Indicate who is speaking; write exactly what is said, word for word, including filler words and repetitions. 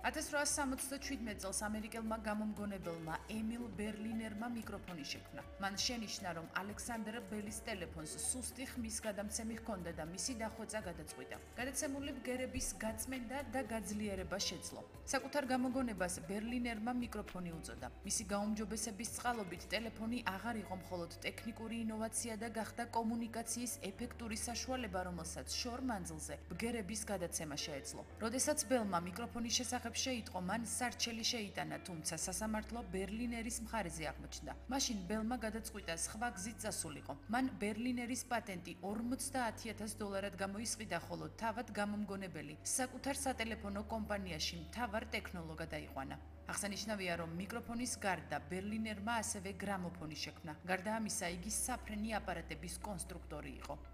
Speaker 1: ათას რვაას სამოცდაშვიდმეტ წელს ამერიკელმა გამომგონებელმა ემილ ბერლინერმა მიკროფონი შექმნა. მან შენიშნა, რომ ალექსანდრ ბელის ტელეფონს სუსტი ხმის გადამცემი ჰქონდა და მისი დახვეწა გადაწყვიტა. გადაცემული ბგერების გაწმენდა და გაძლიერება შეძლო. საკუთარ გამოგონებას ბერლინერმა მიკროფონი უწოდა. მისი გაუმჯობესების წყალობით ტელეფონი აღარ იყო მხოლოდ ტექნიკური ინოვაცია და გახდა კომუნიკაციის ეფექტური საშუალება, რომელსაც შორ მანძილზე ბგერების გადაცემა შეეძლო. როდესაც ბელმა მიკროფონის შესახებ შეიტყო, მან სარჩელი შეიტანა, თუმცა სასამართლო ბერლინერის მხარეზე აღმოჩნდა. მაშინ ბელმა გადაწყვიტა სხვა გზით წასულიყო. მან ბერლინერის პატენტი ორმოცდაათი ათას დოლარად გამოისყიდა, ხოლო თავად გამომგონებელი საკუთარ სატელეფონო კომპანიაში მთავარ ტექნოლოგად აიყვანა. აღსანიშნავია, რომ მიკროფონის გარდა ბერლინერმა ასევე გრამოფონი შექმნა. გარდა ამისა, იგი საფრენი აპარატების კონსტრუქტორი იყო.